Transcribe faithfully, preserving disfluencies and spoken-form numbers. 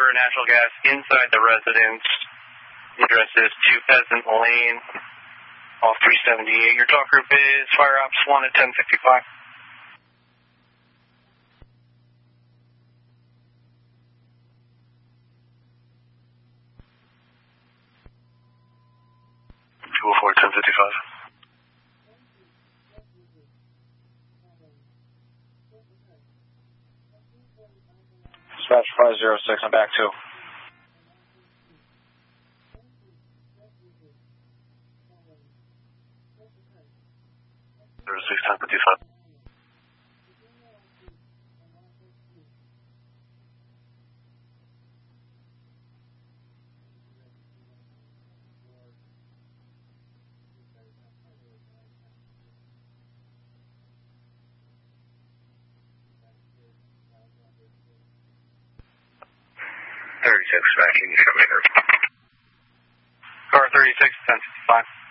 deliver natural gas inside the residence. The address is two Pheasant Lane, all three seventy-eight. Your talk group is Fire Ops one at ten fifty-five. two oh four, ten fifty-five. Dispatch five zero six, I'm back too. zero six, ten fifty-five. thirty-six, back in, you show me here. Car thirty-six, ten fifty-five.